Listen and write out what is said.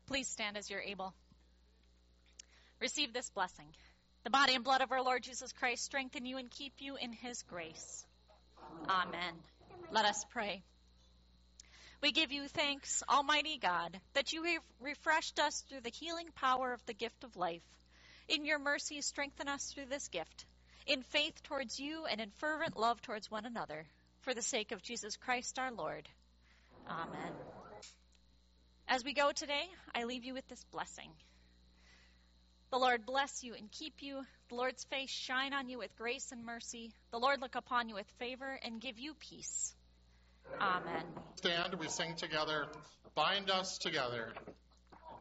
Please stand as you're able. Receive this blessing. The body and blood of our Lord Jesus Christ strengthen you and keep you in his grace. Amen. Let us pray. We give you thanks, Almighty God, that you have refreshed us through the healing power of the gift of life. In your mercy, strengthen us through this gift, in faith towards you and in fervent love towards one another, for the sake of Jesus Christ our Lord. Amen. As we go today, I leave you with this blessing. The Lord bless you and keep you. The Lord's face shine on you with grace and mercy. The Lord look upon you with favor and give you peace. Amen. Stand, we sing together, Bind Us Together.